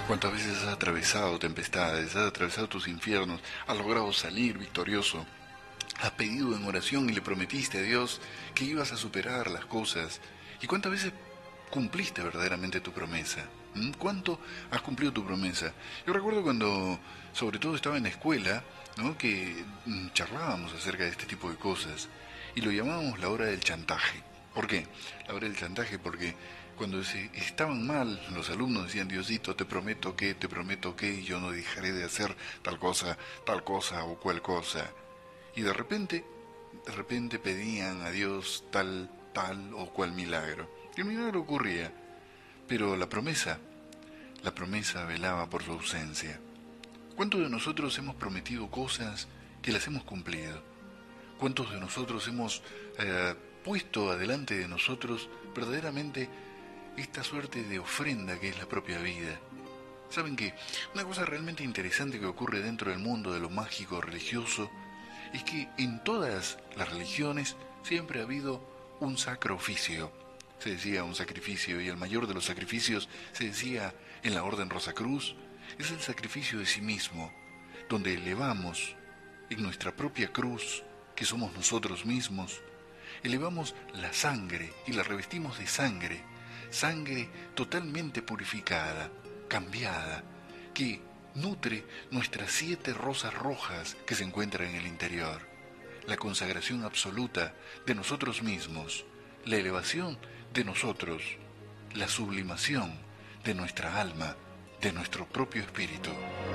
¿Cuántas veces has atravesado tempestades, has atravesado tus infiernos, has logrado salir victorioso? Has pedido en oración y le prometiste a Dios que ibas a superar las cosas. ¿Y cuántas veces cumpliste verdaderamente tu promesa? ¿Cuánto has cumplido tu promesa? Yo recuerdo cuando, sobre todo estaba en la escuela, ¿no? que charlábamos acerca de este tipo de cosas y lo llamábamos la hora del chantaje. ¿Por qué? La hora del chantaje porque cuando estaban mal, los alumnos decían, Diosito, te prometo que, y yo no dejaré de hacer tal cosa o cual cosa. Y de repente pedían a Dios tal o cual milagro. Y el milagro ocurría, pero la promesa velaba por su ausencia. ¿Cuántos de nosotros hemos prometido cosas que las hemos cumplido? ¿Cuántos de nosotros hemos puesto adelante de nosotros verdaderamente esta suerte de ofrenda que es la propia vida? ¿Saben qué? Una cosa realmente interesante que ocurre dentro del mundo de lo mágico religioso es que en todas las religiones siempre ha habido un sacro oficio. Se decía un sacrificio, y el mayor de los sacrificios, se decía en la Orden Rosacruz, es el sacrificio de sí mismo, donde elevamos en nuestra propia cruz, que somos nosotros mismos, elevamos la sangre y la revestimos de sangre, sangre totalmente purificada, cambiada, que nutre nuestras 7 rosas rojas que se encuentran en el interior, la consagración absoluta de nosotros mismos, la elevación de nosotros, la sublimación de nuestra alma, de nuestro propio espíritu.